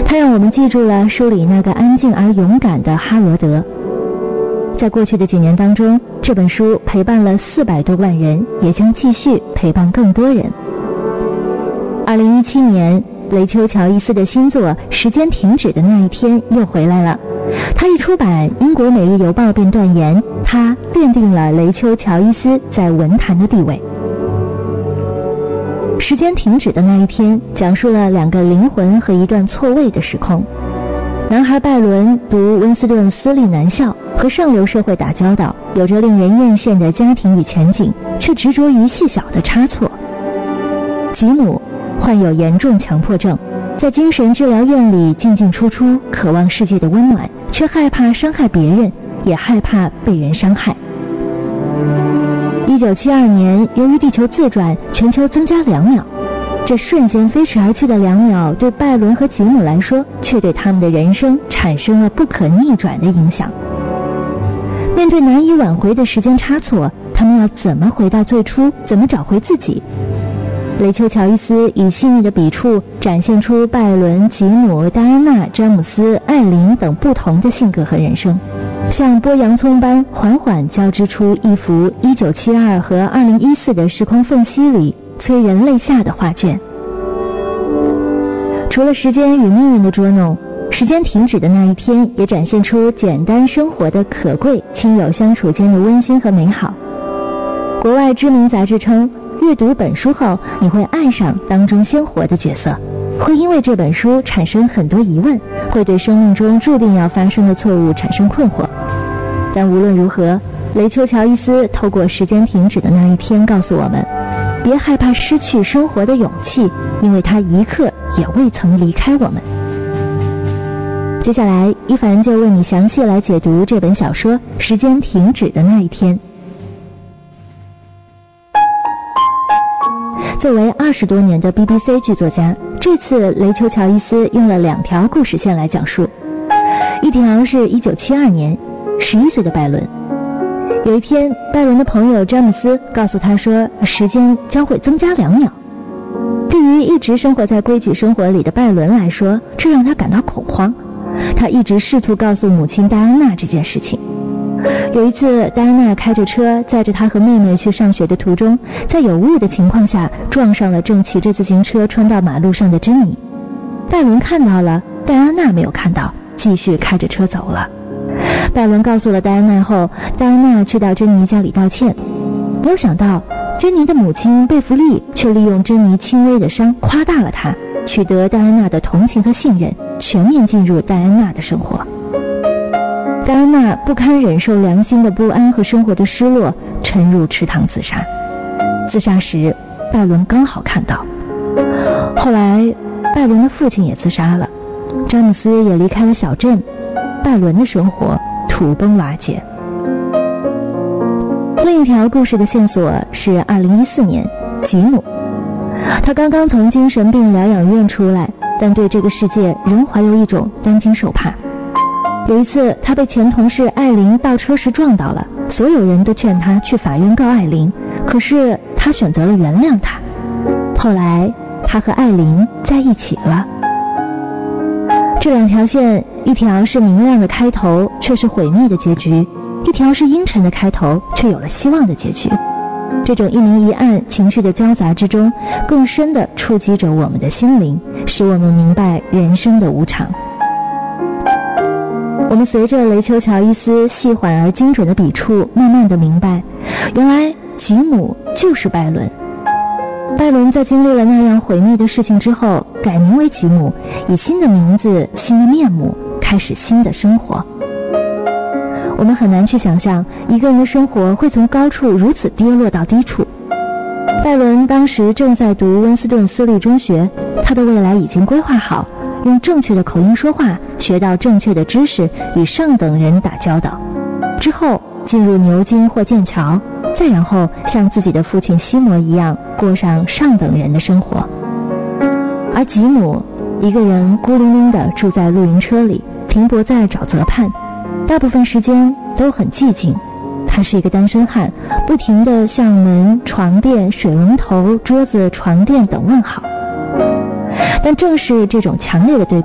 它让我们记住了书里那个安静而勇敢的哈罗德。在过去的几年当中，这本书陪伴了400多万人，也将继续陪伴更多人。2017年，雷丘乔伊斯的新作《时间停止的那一天》又回来了。他一出版，英国《每日邮报》便断言，他奠定了雷丘乔伊斯在文坛的地位。时间停止的那一天讲述了2个灵魂和一段错位的时空。男孩拜伦读温斯顿私立男校，和上流社会打交道，有着令人艳羡的家庭与前景，却执着于细小的差错。吉姆患有严重强迫症，在精神治疗院里进进出出，渴望世界的温暖，却害怕伤害别人，也害怕被人伤害。1972年，由于地球自转，全球增加2秒。这瞬间飞驰而去的2秒，对拜伦和吉姆来说，却对他们的人生产生了不可逆转的影响。面对难以挽回的时间差错，他们要怎么回到最初，怎么找回自己？雷丘乔伊斯以细腻的笔触展现出拜伦、吉姆、戴安娜、詹姆斯、艾琳等不同的性格和人生，像剥洋葱般缓缓交织出一幅1972和2014的时空缝隙里催人泪下的画卷。除了时间与命运的捉弄，时间停止的那一天也展现出简单生活的可贵，亲友相处间的温馨和美好。国外知名杂志称，阅读本书后，你会爱上当中鲜活的角色，会因为这本书产生很多疑问，会对生命中注定要发生的错误产生困惑。但无论如何，雷丘乔伊斯透过时间停止的那一天告诉我们，别害怕失去生活的勇气，因为他一刻也未曾离开我们。接下来，一凡就为你详细来解读这本小说《时间停止的那一天》。作为20多年的 BBC 剧作家，这次雷丘乔伊斯用了2条故事线来讲述。一条是1972年，11岁的拜伦。有一天，拜伦的朋友詹姆斯告诉他说，时间将会增加2秒。对于一直生活在规矩生活里的拜伦来说，这让他感到恐慌。他一直试图告诉母亲戴安娜这件事情。有一次，戴安娜开着车载着她和妹妹去上学的途中，在有雾的情况下撞上了正骑着自行车穿到马路上的珍妮。拜伦看到了，戴安娜没有看到，继续开着车走了。拜伦告诉了戴安娜后，戴安娜去到珍妮家里道歉。没有想到，珍妮的母亲贝弗利却利用珍妮轻微的伤夸大了她，取得戴安娜的同情和信任，全面进入戴安娜的生活。戴安娜不堪忍受良心的不安和生活的失落，沉入池塘自杀。自杀时，拜伦刚好看到。后来，拜伦的父亲也自杀了，詹姆斯也离开了小镇，拜伦的生活土崩瓦解。另一条故事的线索是2014年，吉姆。他刚刚从精神病疗养院出来，但对这个世界仍怀有一种担惊受怕。有一次，他被前同事艾琳倒车时撞到了，所有人都劝他去法院告艾琳，可是他选择了原谅他。后来，他和艾琳在一起了。这2条线，一条是明亮的开头，却是毁灭的结局；一条是阴沉的开头，却有了希望的结局。这种一明一暗情绪的交杂之中，更深地触及着我们的心灵，使我们明白人生的无常。我们随着雷丘乔伊斯细缓而精准的笔触，慢慢地明白，原来吉姆就是拜伦。拜伦在经历了那样毁灭的事情之后，改名为吉姆，以新的名字、新的面目，开始新的生活。我们很难去想象一个人的生活会从高处如此跌落到低处。拜伦当时正在读温斯顿私立中学，他的未来已经规划好，用正确的口音说话，学到正确的知识，与上等人打交道，之后进入牛津或剑桥，再然后像自己的父亲西摩一样过上上等人的生活。而吉姆一个人孤零零地住在露营车里，停泊在沼泽畔，大部分时间都很寂静。他是一个单身汉，不停地向门、床垫、水龙头、桌子、床垫等问好。但正是这种强烈的对